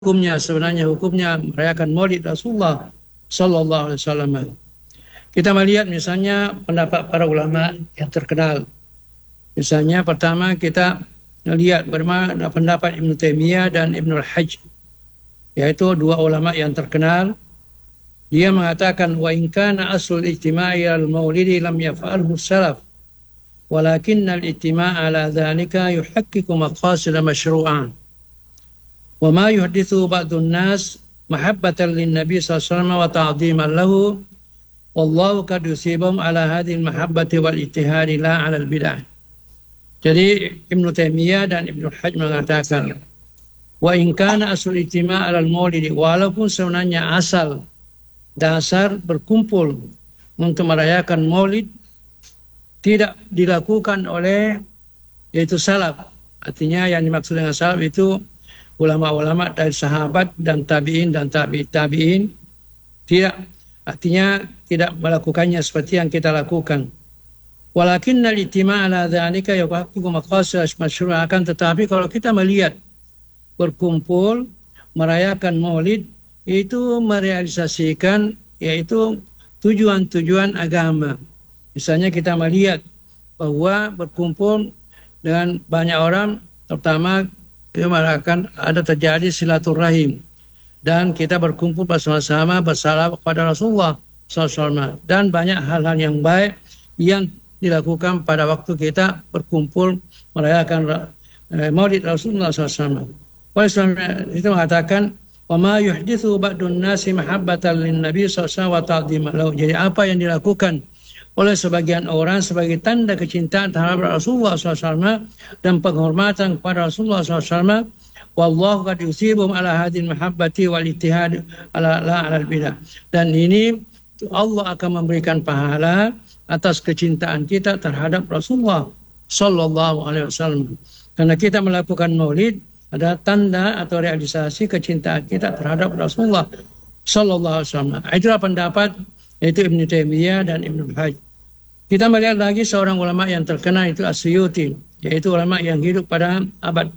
hukumnya? Sebenarnya hukumnya merayakan Maulid Rasulullah Sallallahu Alaihi Wasallam. Kita melihat misalnya pendapat para ulama yang terkenal. Misalnya pertama kita lihat bagaimana pendapat Ibnu Taimiyah dan Ibnu Al-Hajj, yaitu dua ulama yang terkenal. Dia mengatakan wa in kana aslul ijtima'i al-maulidi lam yaf'alhu salaf walakin al-ijtima' ala dhalika yuhaqqiqu maqasid masyru'an wa ma yuhdithu ba'du an-nas mahabbatan lin-nabi sallallahu alaihi wasallam wa ta'dhiman lahu wallahu qad yusibum ala hadhihi al-mahabbati wal ijtihadi la 'ala al-bid'ah. Jadi Ibnu Taimiyah dan Ibnu Hajj mengatakan wa in kana aslul ijtima' al-maulidi, walaupun sebenarnya asal dasar berkumpul untuk merayakan Maulid tidak dilakukan oleh yaitu salaf. Artinya yang dimaksud dengan salaf itu ulama-ulama dari sahabat dan tabi'in dan tabi'in tidak, artinya tidak melakukannya seperti yang kita lakukan. Walakinnal ijtima' ala dzalika yuhaqqiqu maqasid masyru'ah, akan tetapi kalau kita melihat berkumpul merayakan Maulid itu merealisasikan yaitu tujuan-tujuan agama. Misalnya kita melihat bahwa berkumpul dengan banyak orang, terutama merayakan ada terjadi silaturahim dan kita berkumpul bersama-sama bersalawat kepada Rasulullah SAW dan banyak hal-hal yang baik yang dilakukan pada waktu kita berkumpul merayakan Maulid Rasulullah SAW. Oleh sebab itu mengatakan wa ma yuhdithu ba'dun nasi mahabbatan lin-nabi sallallahu alaihi wasallam. Jadi apa yang dilakukan oleh sebagian orang sebagai tanda kecintaan terhadap Rasulullah SAW dan penghormatan kepada Rasulullah SAW, wallahu qad yusibum ala hadhihi mahabbati wal ittihad ala al-bidah. Dan ini Allah akan memberikan pahala atas kecintaan kita terhadap Rasulullah Sallallahu Alaihi Wasallam. Karena kita melakukan Maulid ada tanda atau realisasi kecintaan kita terhadap Rasulullah Sallallahu Alaihi Wasallam. Itulah pendapat yaitu Ibnu Taimiyah dan Ibnu Hajj. Kita melihat lagi seorang ulama yang terkenal itu As-Suyuti, yaitu ulama yang hidup pada abad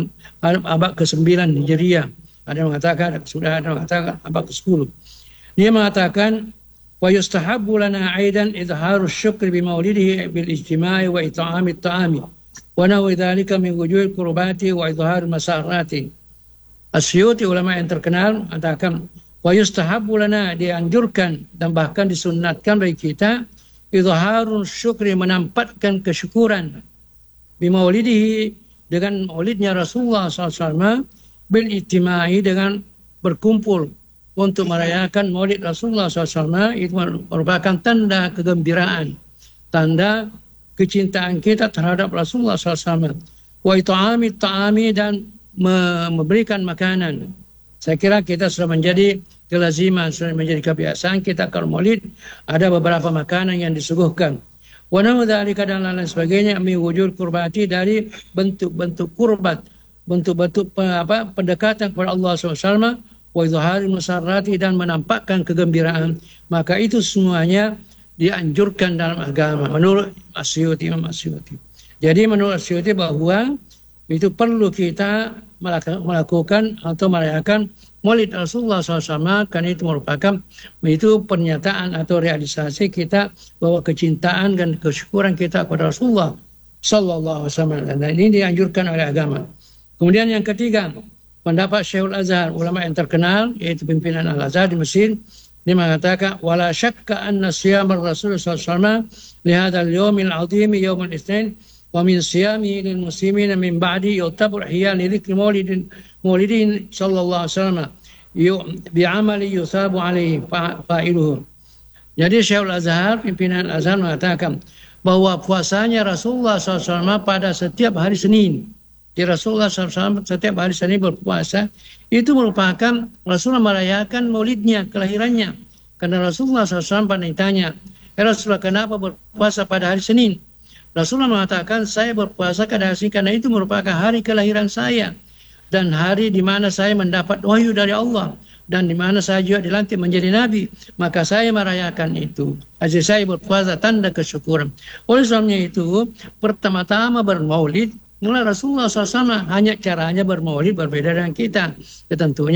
ke-9 Hijriah. Ada yang mengatakan sudah ada yang mengatakan abad ke-10. Dia mengatakan wa yustahabbu lana aidan idharus syukri bi maulidihi bil ijtima'i wa it'ami at-ta'ami wa nahu dzalika min wujuhil qurbati wa idhar masarati. As-Suyuti ulama yang terkenal mengatakan wa yustahabbu lana, dianjurkan dan bahkan disunnatkan bagi kita idharun syukri, menampakkan kesyukuran bi maulidihi, dengan maulidnya Rasulullah SAW, bil ijtima'i, dengan berkumpul untuk merayakan maulid Rasulullah SAW. Itu merupakan tanda kegembiraan, tanda kecintaan kita terhadap Rasulullah SAW. Wa it'ami ta'ami, dan memberikan makanan. Saya kira kita sudah menjadi kelaziman, sudah menjadi kebiasaan kita kalau maulid ada beberapa makanan yang disuguhkan. Wa nahu dzalika, dan lain sebagainya, min wujud kurbati, dari bentuk-bentuk kurbat, bentuk-bentuk pendekatan kepada Allah SWT, wa idhari musarrati, dan menampakkan kegembiraan. Maka itu semuanya dianjurkan dalam agama menurut As-Suyuti, Imam As-Suyuti. Jadi menurut As-Suyuti bahwa itu perlu kita melakukan atau merayakan Maulid Rasulullah SAW, karena itu merupakan itu pernyataan atau realisasi kita bahwa kecintaan dan kesyukuran kita kepada Rasulullah Sallallahu Alaihi Wasallam, dan ini dianjurkan oleh agama. Kemudian yang ketiga, pendapat Syekhul Azhar, ulama yang terkenal yaitu pimpinan Al-Azhar di Mesir. Dia mengatakan wala syakka anna siyam Rasul sallallahu alaihi wasallam li hadzal yaumil azim yaumul itsnain wa min siyami lil muslimin min ba'di yu'tabar hiya li dzikri maulidin sallallahu alaihi wasallam bi amali yusabu alaihi fa'iluhu. Jadi Syekhul Azhar, pimpinan Al-Azhar, mengatakan bahwa puasanya Rasulullah SAW pada setiap hari Senin. Di Rasulullah SAW setiap hari Senin berpuasa, itu merupakan Rasulullah merayakan maulidnya, kelahirannya. Karena Rasulullah SAW pernah ditanya, Rasulullah kenapa berpuasa pada hari Senin? Rasulullah mengatakan, saya berpuasa pada hari Senin karena itu merupakan hari kelahiran saya. Dan hari di mana saya mendapat wahyu dari Allah. Dan di mana saya juga dilantik menjadi Nabi. Maka saya merayakan itu. Jadi saya berpuasa tanda kesyukuran. Oleh sebabnya itu, pertama-tama bermaulid Rasulullah SAW hanya caranya bermaulid berbeda dengan kita. Ya, tentunya